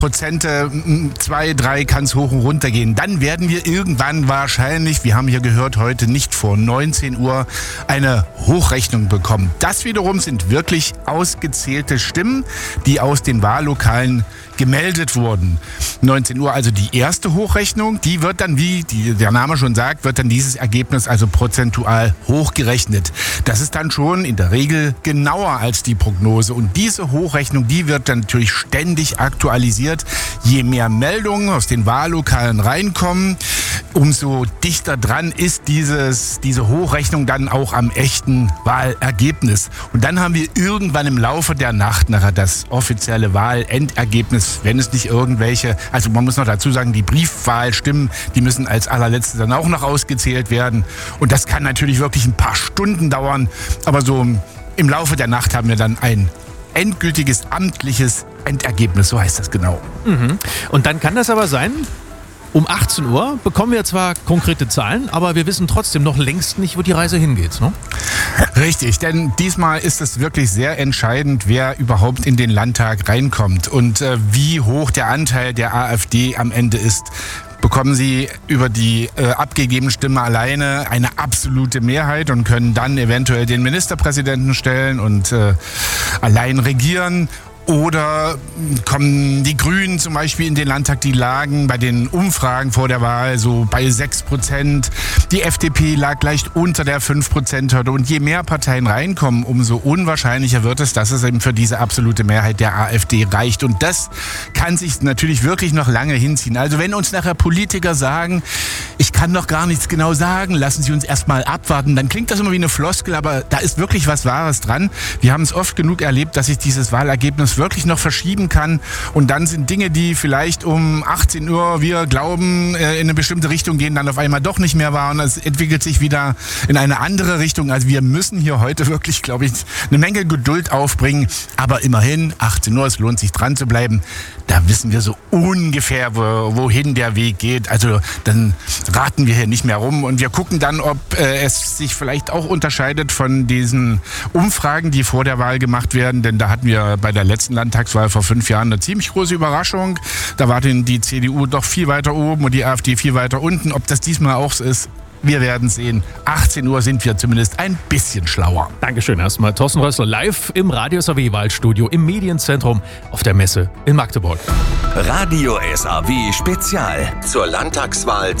Prozente, 2, 3 kann es hoch und runter gehen. Dann werden wir irgendwann wahrscheinlich, wir haben hier gehört, heute nicht vor 19 Uhr, eine Hochrechnung bekommen. Das wiederum sind wirklich ausgezählte Stimmen, die aus den Wahllokalen gemeldet wurden. 19 Uhr, also die erste Hochrechnung, die wird dann, wie der Name schon sagt, wird dann dieses Ergebnis also prozentual hochgerechnet. Das ist dann schon in der Regel genauer als die Prognose. Und diese Hochrechnung, die wird dann natürlich ständig aktualisiert. Je mehr Meldungen aus den Wahllokalen reinkommen, umso dichter dran ist diese Hochrechnung dann auch am echten Wahlergebnis. Und dann haben wir irgendwann im Laufe der Nacht nachher das offizielle Wahlendergebnis, wenn es nicht irgendwelche, also man muss noch dazu sagen, die Briefwahlstimmen, die müssen als allerletzte dann auch noch ausgezählt werden. Und das kann natürlich wirklich ein paar Stunden dauern. Aber so im Laufe der Nacht haben wir dann ein endgültiges amtliches Endergebnis, so heißt das genau. Mhm. Und dann kann das aber sein, um 18 Uhr bekommen wir zwar konkrete Zahlen, aber wir wissen trotzdem noch längst nicht, wo die Reise hingeht, ne? Richtig, denn diesmal ist es wirklich sehr entscheidend, wer überhaupt in den Landtag reinkommt und wie hoch der Anteil der AfD am Ende ist. Bekommen sie über die abgegebene Stimme alleine eine absolute Mehrheit und können dann eventuell den Ministerpräsidenten stellen und allein regieren? Oder kommen die Grünen zum Beispiel in den Landtag, die lagen bei den Umfragen vor der Wahl so bei 6%. Die FDP lag leicht unter der 5%-Hürde. Und je mehr Parteien reinkommen, umso unwahrscheinlicher wird es, dass es eben für diese absolute Mehrheit der AfD reicht. Und das kann sich natürlich wirklich noch lange hinziehen. Also wenn uns nachher Politiker sagen, ich kann noch gar nichts genau sagen, lassen Sie uns erst mal abwarten, dann klingt das immer wie eine Floskel, aber da ist wirklich was Wahres dran. Wir haben es oft genug erlebt, dass sich dieses Wahlergebnis wirklich noch verschieben kann und dann sind Dinge, die vielleicht um 18 Uhr wir glauben in eine bestimmte Richtung gehen, dann auf einmal doch nicht mehr wahr und es entwickelt sich wieder in eine andere Richtung. Also wir müssen hier heute wirklich, glaube ich, eine Menge Geduld aufbringen, aber immerhin 18 Uhr, es lohnt sich dran zu bleiben. Da wissen wir so ungefähr, wohin der Weg geht. Also dann raten wir hier nicht mehr rum und wir gucken dann, ob es sich vielleicht auch unterscheidet von diesen Umfragen, die vor der Wahl gemacht werden, denn da hatten wir bei der letzten Landtagswahl vor 5 Jahren eine ziemlich große Überraschung. Da war denn die CDU doch viel weiter oben und die AfD viel weiter unten. Ob das diesmal auch so ist, wir werden sehen. 18 Uhr sind wir zumindest ein bisschen schlauer. Dankeschön erstmal. Thorsten Rössler live im Radio SAW Wahlstudio im Medienzentrum auf der Messe in Magdeburg. Radio SAW Spezial zur Landtagswahl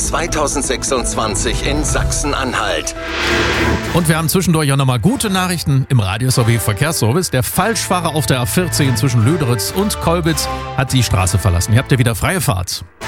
2026 in Sachsen-Anhalt. Und wir haben zwischendurch auch nochmal gute Nachrichten im Radio SAW Verkehrsservice. Der Falschfahrer auf der A14 zwischen Löderitz und Kolbitz hat die Straße verlassen. Ihr habt ja wieder freie Fahrt.